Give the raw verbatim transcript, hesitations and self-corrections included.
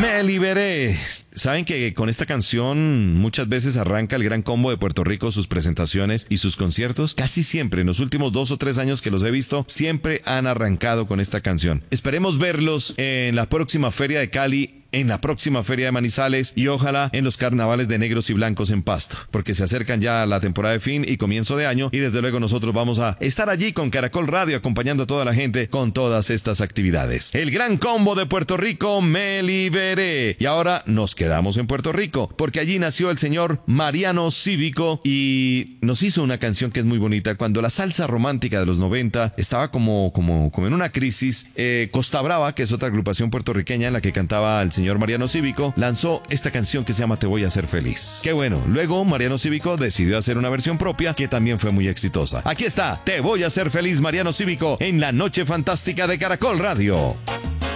Me liberé. Saben que con esta canción muchas veces arranca el Gran Combo de Puerto Rico sus presentaciones y sus conciertos. Casi siempre, en los últimos dos o tres años que los he visto, siempre han arrancado con esta canción. Esperemos verlos en la próxima Feria de Cali, en la próxima Feria de Manizales y ojalá en los carnavales de negros y blancos en Pasto, porque se acercan ya la temporada de fin y comienzo de año y desde luego nosotros vamos a estar allí con Caracol Radio acompañando a toda la gente con todas estas actividades. El Gran Combo de Puerto Rico, Me Liberé. Y ahora nos quedamos en Puerto Rico, porque allí nació el señor Mariano Cívico y nos hizo una canción que es muy bonita. Cuando la salsa romántica de los noventa estaba como, como, como en una crisis, eh, Costa Brava, que es otra agrupación puertorriqueña en la que cantaba el señor señor Mariano Cívico, lanzó esta canción que se llama Te voy a hacer feliz. Qué bueno, luego Mariano Cívico decidió hacer una versión propia que también fue muy exitosa. Aquí está, Te voy a hacer feliz, Mariano Cívico, en la Noche Fantástica de Caracol Radio.